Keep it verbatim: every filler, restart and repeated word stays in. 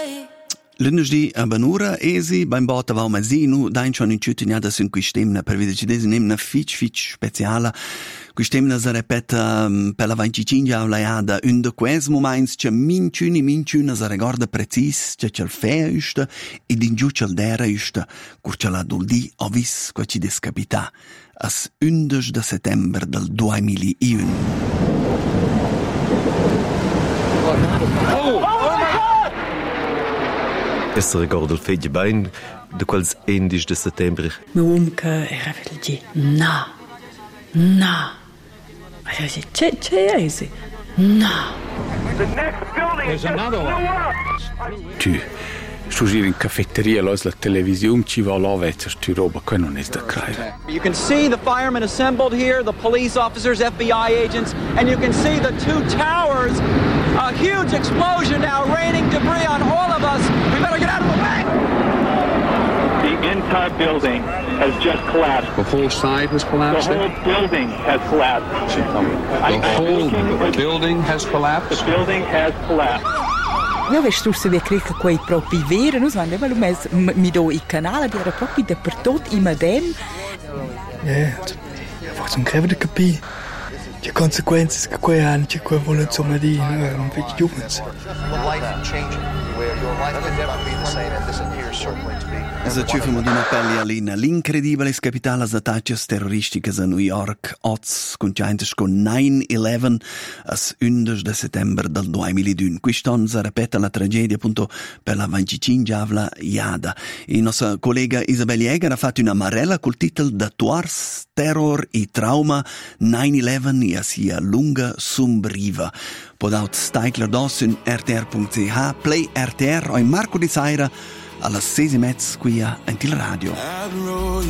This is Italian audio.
Lunedì a Banura, esi, beim Bota va Masinu, dain schon in Ciutiniada sind quistemna, per vedere ci desimnemna fitch fitch speciala. Quistemna si repeta um, per la venticinque aulaiada, un de quels moments che minciuni minciuna si ricorda precis che c'è il fea üsta ed in giù c'è il dera üsta, cur c'è la duldi ho vis qua ci descapita, as undici de settembre del duemilauno. Es ricorda il fegge bain de quels undici de settembre. Meu umca era velgi. Na. Na. Io dice, c'è, c'è esi. Na. There's another one. Tu, studiare in caffetteria, la televisione, ci va là, vetter, tu roba, che non è da credere. You can see the firemen assembled here, the police officers, F B I agents, and you can see the two towers. A huge explosion now, raining debris on all of us. We better get out of the way. The entire building has just collapsed. The whole side has collapsed? The whole building has collapsed. The whole building has collapsed? The building has collapsed. Io vedo tu se vi credi quei propri veri, non so, ma mes mi do i canali, di era proprio dappertutto, in madem. Ja, jag får som kräver det kapi. Che conseguenze che quei hanno, che quei vogliono insomma di non vedi giovens. Sa ciufimo di una pelle alina, l'incredibile scapitale attacchi terroristiche a New York, oz conciantes con nine eleven, as undici de settembre del duemilauno. Quest'anno si ripete la tragedia appunto per la venticinque avla iada. Il nostro collega Isabel Jäger ha fatto una marella col titolo Datuars, Terror e Trauma nine eleven e sia lunga sumbriva. Podaut Steigler dos in r t r punto c h, Play R T R o in Marco di Zaira alla sei e mezza qui a Antil Radio.